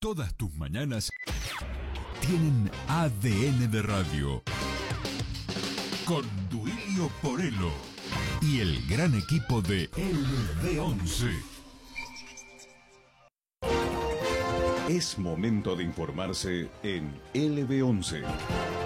Todas tus mañanas tienen ADN de radio. Con Duilio Porello y el gran equipo de LB11. Es momento de informarse en LB11.